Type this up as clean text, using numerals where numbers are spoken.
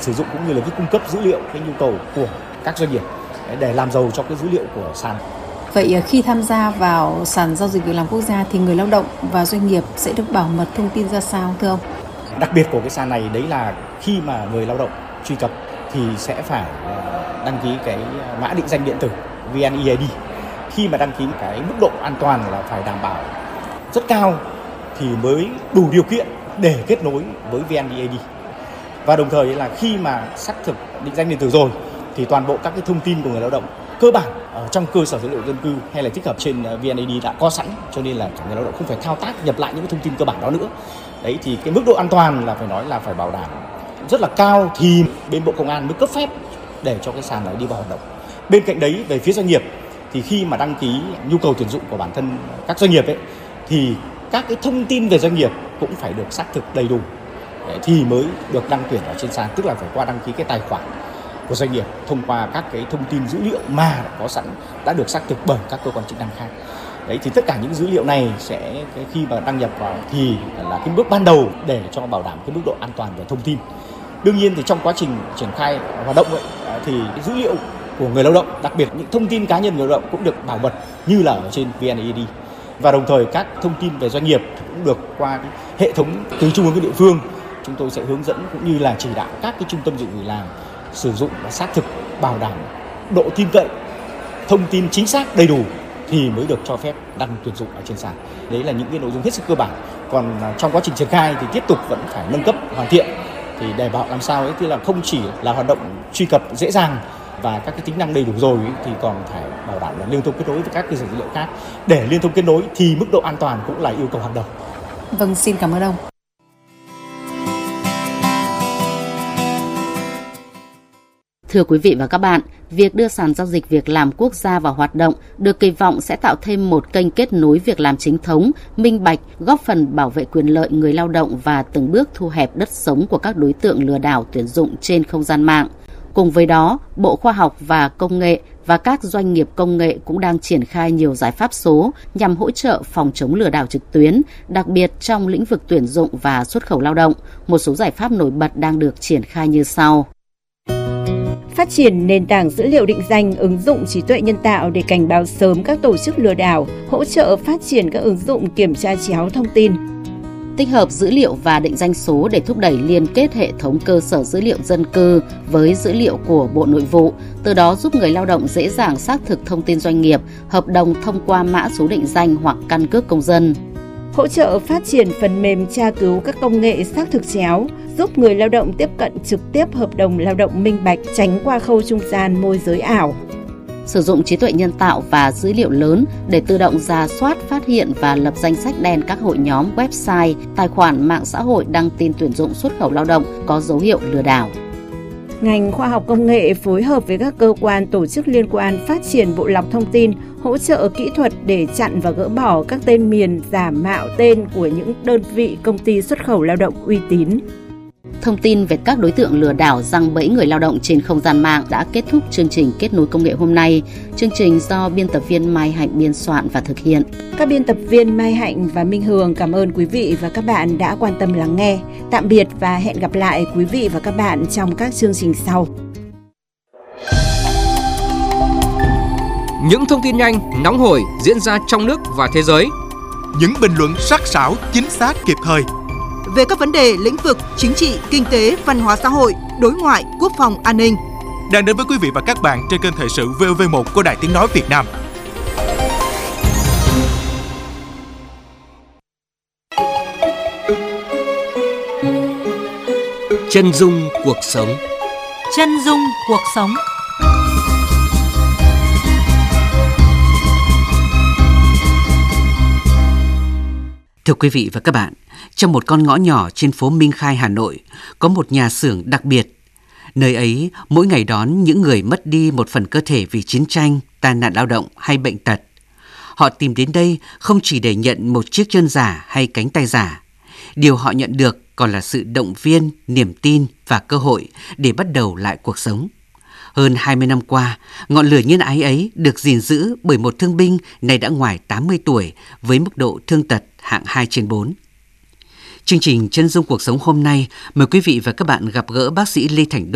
sử dụng cũng như là cái cung cấp dữ liệu, cái nhu cầu của các doanh nghiệp để làm giàu cho cái dữ liệu của sàn. Vậy khi tham gia vào sàn giao dịch việc làm quốc gia thì người lao động và doanh nghiệp sẽ được bảo mật thông tin ra sao thưa ông? Đặc biệt của cái sàn này đấy là khi mà người lao động truy cập thì sẽ phải đăng ký cái mã định danh điện tử VNeID. Khi mà đăng ký cái mức độ an toàn là phải đảm bảo rất cao thì mới đủ điều kiện để kết nối với VNeID. Và đồng thời là khi mà xác thực định danh điện tử rồi thì toàn bộ các cái thông tin của người lao động cơ bản ở trong cơ sở dữ liệu dân cư hay là tích hợp trên VNeID đã có sẵn, cho nên là người lao động không phải thao tác nhập lại những cái thông tin cơ bản đó nữa. Đấy thì cái mức độ an toàn là phải nói là phải bảo đảm rất là cao thì bên Bộ Công an mới cấp phép để cho cái sàn này đi vào hoạt động. Bên cạnh đấy về phía doanh nghiệp thì khi mà đăng ký nhu cầu tuyển dụng của bản thân các doanh nghiệp ấy thì các cái thông tin về doanh nghiệp cũng phải được xác thực đầy đủ thì mới được đăng tuyển ở trên sàn, tức là phải qua đăng ký cái tài khoản của doanh nghiệp thông qua các cái thông tin dữ liệu mà có sẵn đã được xác thực bởi các cơ quan chức năng khác. Đấy thì tất cả những dữ liệu này sẽ khi mà đăng nhập vào thì là cái bước ban đầu để cho bảo đảm cái mức độ an toàn về thông tin. Đương nhiên thì trong quá trình triển khai hoạt động ấy, thì cái dữ liệu của người lao động, đặc biệt những thông tin cá nhân người lao động cũng được bảo mật như là ở trên VNeID. Và đồng thời các thông tin về doanh nghiệp cũng được qua cái hệ thống từ trung ương đến địa phương, chúng tôi sẽ hướng dẫn cũng như là chỉ đạo các cái trung tâm dịch vụ việc làm sử dụng và xác thực bảo đảm độ tin cậy, thông tin chính xác đầy đủ thì mới được cho phép đăng tuyển dụng ở trên sàn. Đấy là những cái nội dung hết sức cơ bản. Còn trong quá trình triển khai thì tiếp tục vẫn phải nâng cấp hoàn thiện thì để bảo làm sao ấy thì là không chỉ là hoạt động truy cập dễ dàng và các cái tính năng đầy đủ rồi ấy, thì còn phải bảo đảm là liên thông kết nối với các cơ sở dữ liệu khác. Để liên thông kết nối thì mức độ an toàn cũng là yêu cầu hàng đầu. Vâng, xin cảm ơn ông. Thưa quý vị và các bạn, việc đưa sàn giao dịch việc làm quốc gia vào hoạt động được kỳ vọng sẽ tạo thêm một kênh kết nối việc làm chính thống, minh bạch, góp phần bảo vệ quyền lợi người lao động và từng bước thu hẹp đất sống của các đối tượng lừa đảo tuyển dụng trên không gian mạng. Cùng với đó, Bộ Khoa học và Công nghệ và các doanh nghiệp công nghệ cũng đang triển khai nhiều giải pháp số nhằm hỗ trợ phòng chống lừa đảo trực tuyến, đặc biệt trong lĩnh vực tuyển dụng và xuất khẩu lao động. Một số giải pháp nổi bật đang được triển khai như sau. Phát triển nền tảng dữ liệu định danh, ứng dụng trí tuệ nhân tạo để cảnh báo sớm các tổ chức lừa đảo, hỗ trợ phát triển các ứng dụng kiểm tra chéo thông tin. Tích hợp dữ liệu và định danh số để thúc đẩy liên kết hệ thống cơ sở dữ liệu dân cư với dữ liệu của Bộ Nội vụ, từ đó giúp người lao động dễ dàng xác thực thông tin doanh nghiệp, hợp đồng thông qua mã số định danh hoặc căn cước công dân. Hỗ trợ phát triển phần mềm tra cứu các công nghệ xác thực chéo, giúp người lao động tiếp cận trực tiếp hợp đồng lao động minh bạch, tránh qua khâu trung gian môi giới ảo. Sử dụng trí tuệ nhân tạo và dữ liệu lớn để tự động rà soát, phát hiện và lập danh sách đen các hội nhóm, website, tài khoản mạng xã hội đăng tin tuyển dụng xuất khẩu lao động có dấu hiệu lừa đảo. Ngành khoa học công nghệ phối hợp với các cơ quan tổ chức liên quan phát triển bộ lọc thông tin, hỗ trợ kỹ thuật để chặn và gỡ bỏ các tên miền giả mạo tên của những đơn vị công ty xuất khẩu lao động uy tín. Thông tin về các đối tượng lừa đảo giăng bẫy người lao động trên không gian mạng đã kết thúc chương trình Kết nối công nghệ hôm nay. Chương trình do biên tập viên Mai Hạnh biên soạn và thực hiện. Các biên tập viên Mai Hạnh và Minh Hường cảm ơn quý vị và các bạn đã quan tâm lắng nghe. Tạm biệt và hẹn gặp lại quý vị và các bạn trong các chương trình sau. Những thông tin nhanh, nóng hổi diễn ra trong nước và thế giới. Những bình luận sắc sảo, chính xác, kịp thời về các vấn đề lĩnh vực chính trị, kinh tế, văn hóa xã hội, đối ngoại, quốc phòng, an ninh. Đang đến với quý vị và các bạn trên kênh Thời sự VOV1 của Đài Tiếng nói Việt Nam. Chân dung cuộc sống. Chân dung cuộc sống. Thưa quý vị và các bạn, trong một con ngõ nhỏ trên phố Minh Khai, Hà Nội, có một nhà xưởng đặc biệt. Nơi ấy mỗi ngày đón những người mất đi một phần cơ thể vì chiến tranh, tai nạn lao động hay bệnh tật. Họ tìm đến đây không chỉ để nhận một chiếc chân giả hay cánh tay giả. Điều họ nhận được còn là sự động viên, niềm tin và cơ hội để bắt đầu lại cuộc sống. Hơn 20 năm qua, ngọn lửa nhân ái ấy được gìn giữ bởi một thương binh nay đã ngoài 80 tuổi với mức độ thương tật hạng 2/4. Chương trình Chân dung cuộc sống hôm nay mời quý vị và các bạn gặp gỡ bác sĩ Lê Thành Đô,